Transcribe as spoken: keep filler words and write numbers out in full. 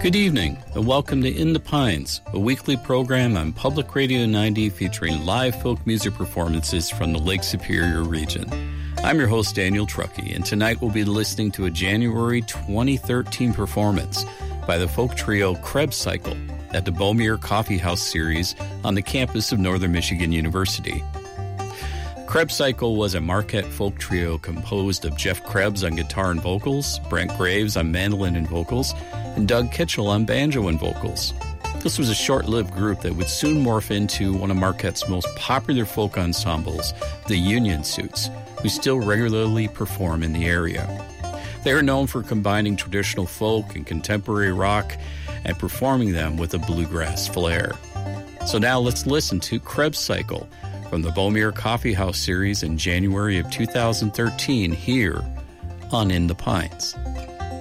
Good evening, and welcome to In the Pines, a weekly program on Public Radio ninety featuring live folk music performances from the Lake Superior region. I'm your host, Daniel Truckee, and tonight we'll be listening to a January twenty thirteen performance by the folk trio Krebs Cycle at the Beaumere Coffee House series on the campus of Northern Michigan University. Krebs Cycle was a Marquette folk trio composed of Jeff Krebs on guitar and vocals, Brent Graves on mandolin and vocals, and Doug Kitchell on banjo and vocals. This was a short-lived group that would soon morph into one of Marquette's most popular folk ensembles, the Union Suits, who still regularly perform in the area. They are known for combining traditional folk and contemporary rock and performing them with a bluegrass flair. So now let's listen to Krebs Cycle from the Beaumere Coffee House series in January of two thousand thirteen here on In the Pines.